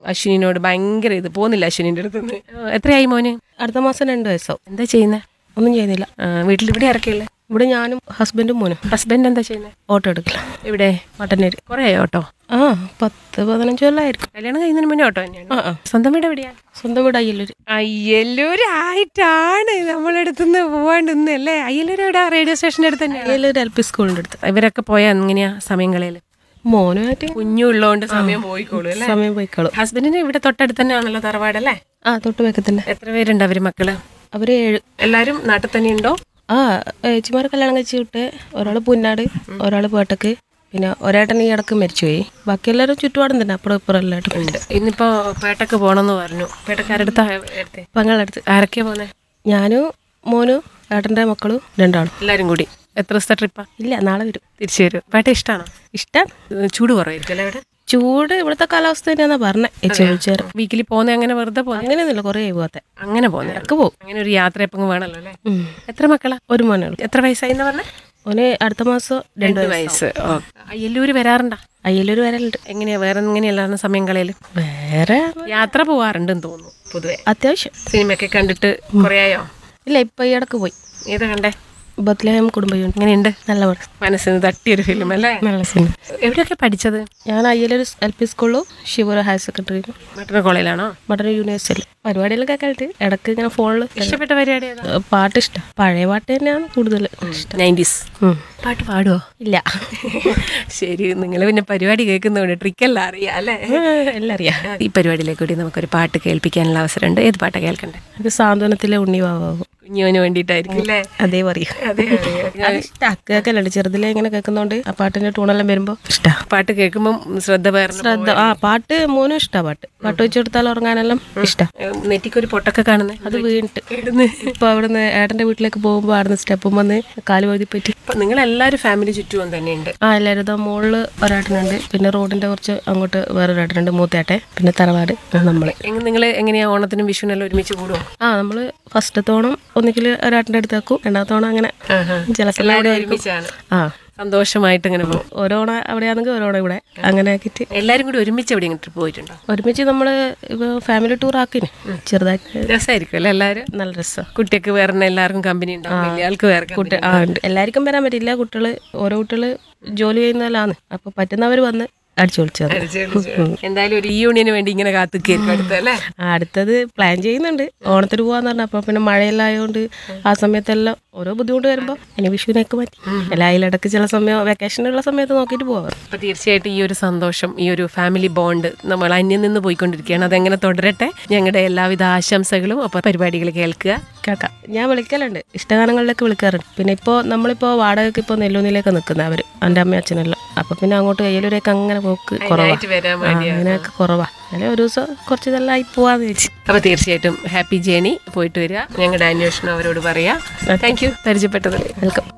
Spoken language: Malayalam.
അശ്വിനോട് ഭയങ്കര ഇത് പോകുന്നില്ല അശ്വിനിന്റെ അടുത്തുനിന്ന്. എത്രയായി മോന്? അടുത്ത മാസം 2 വയസ്സാവും. എന്താ ചെയ്യുന്നത്? ഒന്നും ചെയ്യുന്നില്ല. വീട്ടിൽ ഇവിടെ ഇറക്കിയല്ലേ? ഇവിടെ ഞാനും ഹസ്ബൻഡും മോനും. ഹസ്ബൻഡ് എന്താ ചെയ്യുന്നത്? ഓട്ടോ എടുക്കില്ല. ഇവിടെ മട്ടന്നൂര്. കുറേ ഓട്ടോ? 10-15 കൊല്ലമായിരിക്കും. കല്യാണം കഴിയുന്നതിന് മുന്നേ ഓട്ടോ തന്നെയാണ്. സ്വന്തം വീട് എവിടെയാ? സ്വന്തം വീട് അയ്യല്ലൂര്. അയ്യല്ലൂരായിട്ടാണ് നമ്മളടുത്തുനിന്ന് പോവാണ്ടിന്നല്ലേ? അയ്യല്ലൂർ എവിടെ? റേഡിയോ സ്റ്റേഷൻ്റെ അടുത്ത് തന്നെ. അയ്യല്ലൂർ LP സ്കൂളിൻ്റെ അടുത്ത്. ഇവരൊക്കെ പോയാൽ എങ്ങനെയാ സമയം കളയല്? മോനുമായിട്ട് കുഞ്ഞുള്ളതുകൊണ്ട് സമയം പോയിക്കോളൂ അല്ലേ? സമയം പോയിക്കോളും. ഹസ്ബൻഡിന് ഇവിടെ തൊട്ടടുത്ത് തന്നെയാണല്ലോ തറവാടല്ലേ? തൊട്ട് വെക്കെ തന്നെ. എത്ര പേരുണ്ട് അവര് മക്കള്? അവര് 7. എല്ലാരും നാട്ടിൽ തന്നെ ഉണ്ടോ? ചേച്ചിമാരെ കല്യാണം കഴിച്ച് വിട്ട്, ഒരാള് പുന്നാട്, ഒരാള് പേട്ടക്ക്, പിന്നെ ഒരേട്ടൻ ഈ ഇടക്ക് മരിച്ചുപോയി. ബാക്കി എല്ലാവരും ചുറ്റുപാടും തന്നെ അപ്പുറം ഇപ്പുറം എല്ലാവരും ഉണ്ട്. ഇന്നിപ്പോ പേട്ടക്ക് പോണെന്ന് പറഞ്ഞു. പേട്ടക്കാരെടുത്താ? പങ്ങളടുത്ത്. ആരൊക്കെയാ പോന്നെ? ഞാനും മോനും ഏട്ടൻ്റെ മക്കളും 2 ആളും. എല്ലാരും കൂടി. എത്ര ദിവസത്തെ ട്രിപ്പാ? ഇല്ല, നാളെ വരും. തിരിച്ചു വരും. പേട്ട ഇഷ്ടമാണോ? ഇഷ്ടം. ചൂട് കുറവായിരിക്കും അല്ലേ ഇവിടെ? ചൂട് ഇവിടുത്തെ കാലാവസ്ഥ തന്നെയാന്നാ പറഞ്ഞേ. ചോദിച്ചേരം വീക്കിലി പോന്നെ? അങ്ങനെ വെറുതെ പോന്നെ? അങ്ങനെയൊന്നുമില്ല, കുറേ പോകാത്തെ. അങ്ങനെ പോന്നെ? ഇടക്ക് പോകും. അങ്ങനെ ഒരു യാത്ര എപ്പം വേണമല്ലോ അല്ലേ? എത്ര മക്കളാ? ഒരു മോനേ ഉള്ളൂ. എത്ര വയസ്സായിന്ന് പറഞ്ഞേ? ഓന് അടുത്ത മാസം 2 വയസ്സ്. അയ്യല്ലൂര് വരാറുണ്ടോ? അയ്യല്ലൂർ വരലുണ്ട്. എങ്ങനെയാ? വേറെ എങ്ങനെയല്ലായിരുന്നു സമയം കളയല്? വേറെ യാത്ര പോവാറുണ്ടെന്ന് തോന്നുന്നു പൊതുവെ. അത്യാവശ്യം. സിനിമയൊക്കെ കണ്ടിട്ട് കുറേ ആയോ? ഇല്ല, ഇപ്പൊ ഈ ഇടക്ക് പോയി. ഏതാ കണ്ടേ? ബത്ലഹേം കുടുംബയൂണിറ്റ്. എങ്ങനെയുണ്ട്? നല്ല പടം. മനസ്സിന് തട്ടിയൊരു ഫിലിം അല്ലേ? നല്ല സിനിമ. എവിടെയൊക്കെ പഠിച്ചത്? ഞാൻ അയ്യല്ലൂർ LP സ്കൂളിലും ശിവപുരം ഹയർ സെക്കൻഡറിയിലും. മട്ടന്നൂർ കോളേജിലാണോ? മട്ടന്നൂർ യൂണിവേഴ്സിറ്റിയിൽ. പരിപാടികളൊക്കെ കേട്ട് ഇടക്ക് ഇങ്ങനെ ഫോണിൽ. ഇഷ്ടപ്പെട്ട പരിപാടി ഏതാ? പാട്ട് ഇഷ്ടം. പഴയ പാട്ട് തന്നെയാണ് കൂടുതൽ ഇഷ്ടം. 90s പാട്ട് പാടുവോ? ഇല്ല. ശരി, നിങ്ങൾ പിന്നെ പരിപാടി കേൾക്കുന്നതുകൊണ്ട് ട്രിക്കെല്ലാം അറിയാം അല്ലേ? എല്ലാം അറിയാം. ഈ പരിപാടിയിലേക്ക് കൂടി നമുക്കൊരു പാട്ട് കേൾപ്പിക്കാനുള്ള അവസരമുണ്ട്. ഏത് പാട്ടാ കേൾക്കണ്ടേ? ഇത് സാന്ത്വനത്തിലെ ഉണ്ണി വാവാവും. കുഞ്ഞോന് വേണ്ടിയിട്ടായിരിക്കും അല്ലേ? അതേ പറയൂ. കേൾക്കലുണ്ട് ചെറുതിലെ ഇങ്ങനെ കേൾക്കുന്നോണ്ട് ആ പാട്ടിന്റെ ടൂണെല്ലാം വരുമ്പോ ഇഷ്ടാ. പാട്ട് കേൾക്കുമ്പോൾ ശ്രദ്ധ പാട്ട് മോനും ഇഷ്ടാ. പാട്ട് വെച്ച് കൊടുത്താൽ ഉറങ്ങാനെല്ലാം ഇഷ്ടാ. നെറ്റിക്കൊരു പൊട്ടൊക്കെ കാണുന്നേ അത് വീണിട്ട് ഇപ്പൊ അവിടുന്ന് ഏട്ടന്റെ വീട്ടിലേക്ക് പോകുമ്പോ അവിടുന്ന് സ്റ്റെപ്പും വന്ന് കാല് വഴുതി പറ്റി. നിങ്ങൾ എല്ലാവരും ഫാമിലി ചുറ്റും തന്നെയുണ്ട്? എല്ലാവരും ഇതാ മുകളില് ഒരേട്ടനുണ്ട്, പിന്നെ റോഡിന്റെ കുറച്ച് അങ്ങോട്ട് വേറൊരു ഏട്ടനുണ്ട്, മൂത്തേട്ടെ, പിന്നെ തറവാട് നമ്മള്. നിങ്ങൾ എങ്ങനെയാ ഓണത്തിനും വിഷുവിനെല്ലാം ഒരുമിച്ച് കൂടുമോ? നമ്മള് ഫസ്റ്റത്തെ ഓണം ഒന്നിക്കൽ ഒരേട്ടന്റെ അടുത്താക്കും, രണ്ടാമത്തെ ഓണം അങ്ങനെ ചില സമയം ഒരുമിച്ചാണ്. സന്തോഷമായിട്ട് ഇങ്ങനെ പോകും. ഓരോണ അവിടെയാണെങ്കിൽ ഓരോണ ഇവിടെ അങ്ങനെ ആക്കിയിട്ട് എല്ലാരും കൂടി ഒരുമിച്ച് എവിടെ ട്രിപ്പ് പോയിട്ടുണ്ടോ? ഒരുമിച്ച് നമ്മള് ഫാമിലി ടൂർ ആക്കിന് ചെറുതായിട്ട്. രസമായിരിക്കും അല്ലേ? എല്ലാവരും നല്ല രസം. കുട്ടിയൊക്കെ വേറെ എല്ലാവർക്കും കമ്പനി ഉണ്ടാവും, വലിയ ആൾക്ക് വേറെ കുട്ടി ഉണ്ട്. എല്ലാവർക്കും വരാൻ പറ്റില്ല. കുട്ടികള് ഓരോ കുട്ടികള് ജോലി ചെയ്യുന്നതിലാണ്. അപ്പൊ പറ്റുന്നവർ വന്ന് അടിച്ചു വിളിച്ചത്. എന്തായാലും ഒരു യൂണിയന് വേണ്ടി ഇങ്ങനെ കാത്തുക്കല്ലേ? അടുത്തത് പ്ലാൻ ചെയ്യുന്നുണ്ട്. ഓണത്തിന് പോവാന്ന് പറഞ്ഞ അപ്പൊ പിന്നെ മഴയെല്ലാം ആയതുകൊണ്ട് ആ സമയത്തെല്ലാം ഓരോ ബുദ്ധിമുട്ട് വരുമ്പോ ഇനി വിഷുവിനൊക്കെ പറ്റി അതിലിടക്ക് ചില സമയം വെക്കേഷനുള്ള സമയത്ത് നോക്കിയിട്ട് പോവാം. അപ്പൊ തീർച്ചയായിട്ടും ഈ ഒരു സന്തോഷം, ഈ ഒരു ഫാമിലി ബോണ്ട് നമ്മൾ അന്യം നിന്ന് പോയിക്കൊണ്ടിരിക്കുകയാണ്. അതെങ്ങനെ തുടരട്ടെ. ഞങ്ങളുടെ എല്ലാവിധ ആശംസകളും. അപ്പൊ പരിപാടികൾ കേൾക്കാം. ഞാൻ വിളിക്കലുണ്ട്, ഇഷ്ടഗാനങ്ങളിലേക്ക് വിളിക്കാറുണ്ട്. പിന്നെ ഇപ്പോൾ നമ്മളിപ്പോൾ വാടകയ്ക്ക് ഇപ്പോൾ നെല്ലൂന്നിലേക്ക് നിൽക്കുന്ന എൻ്റെ അമ്മയും അച്ഛനെല്ലാം. അപ്പൊ പിന്നെ അങ്ങോട്ട് കയ്യിലൂരേക്ക് അങ്ങനെ പോക്ക് അങ്ങനെയൊക്കെ കുറവാ. അങ്ങനെ ഒരു ദിവസം കുറച്ച് ഇതെല്ലാം ആയി പോവാന്ന് വെച്ച്. അപ്പൊ തീർച്ചയായിട്ടും ഹാപ്പി ജേണി. പോയിട്ട് വരിക. ഞങ്ങളുടെ അന്വേഷണം അവരോട് പറയാം. താങ്ക് യു പരിചയപ്പെട്ടത്. വെൽക്കം.